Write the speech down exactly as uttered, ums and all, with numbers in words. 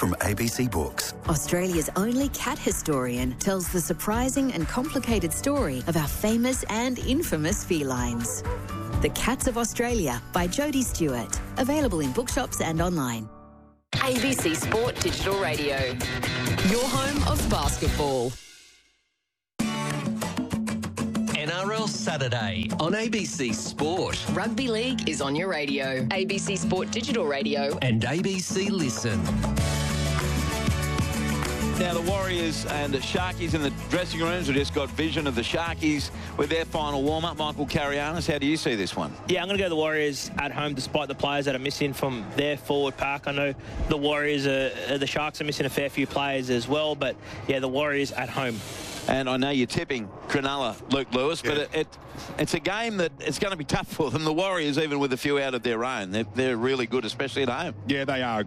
from A B C Books. Australia's only cat historian tells the surprising and complicated story of our famous and infamous felines. The Cats of Australia by Jodie Stewart. Available in bookshops and online. A B C Sport Digital Radio. Your home of basketball. N R L Saturday on A B C Sport. Rugby League is on your radio. A B C Sport Digital Radio. And A B C Listen. Now, the Warriors and the Sharkies in the dressing rooms. We just got vision of the Sharkies with their final warm-up. Michael Carianis, how do you see this one? Yeah, I'm going to go the Warriors at home despite the players that are missing from their forward pack. I know the Warriors, are, the Sharks are missing a fair few players as well, but, yeah, the Warriors at home. And I know you're tipping Cronulla, Luke Lewis, yeah. but it, it it's a game that it's going to be tough for them. The Warriors, even with a few out of their own, they're, they're really good, especially at home. Yeah, they are.